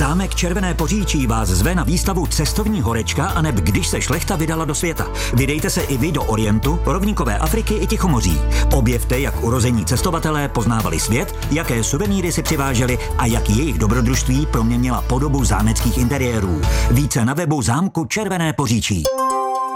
Zámek Červené Poříčí vás zve na výstavu Cestovní horečka aneb Když se šlechta vydala do světa. Vydejte se i vy do Orientu, rovníkové Afriky i Tichomoří. Objevte, jak urození cestovatelé poznávali svět, jaké suvenýry si přiváželi a jak jejich dobrodružství proměnila podobu zámeckých interiérů. Více na webu zámku Červené Poříčí.